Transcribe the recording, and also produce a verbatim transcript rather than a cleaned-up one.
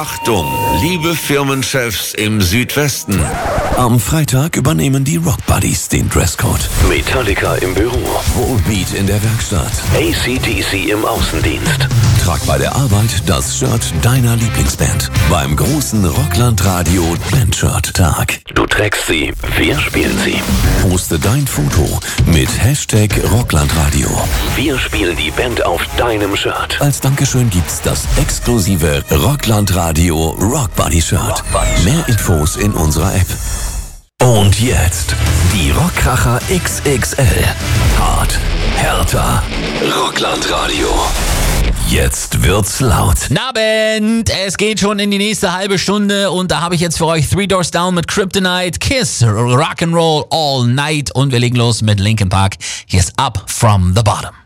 Achtung, liebe Firmenchefs im Südwesten. Am Freitag übernehmen die Rock Buddies den Dresscode. Metallica im Büro. Volbeat in der Werkstatt. A C D C im Außendienst. Trag bei der Arbeit das Shirt deiner Lieblingsband. Beim großen Rockland Radio Bandshirt-Tag. Du trägst sie, wir spielen sie. Poste dein Foto mit Hashtag Rocklandradio. Wir spielen die Band auf deinem Shirt. Als Dankeschön gibt's das exklusive Rocklandradio Rock Buddy Shirt. Mehr Infos in unserer App. Und jetzt die Rockkracher X X L. Hart, härter, Rocklandradio. Jetzt wird's laut. Abend, es geht schon in die nächste halbe Stunde und da habe ich jetzt für euch Three Doors Down mit Kryptonite, Kiss, Rock'n'Roll All Night und wir legen los mit Linkin Park. Hier ist Up From The Bottom.